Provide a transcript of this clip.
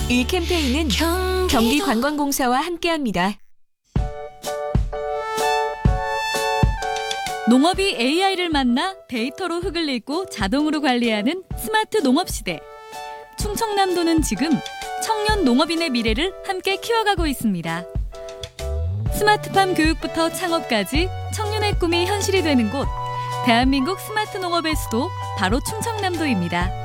이 캠페인은 경기관광공사와 함께합니다. 농업이 AI를 만나 데이터로 흙을 읽고 자동으로 관리하는 스마트 농업 시대. 충청남도는 지금 청년 농업인의 미래를 함께 키워가고 있습니다. 스마트팜 교육부터 창업까지 청년의 꿈이 현실이 되는 곳, 대한민국 스마트 농업의 수도 바로 충청남도입니다.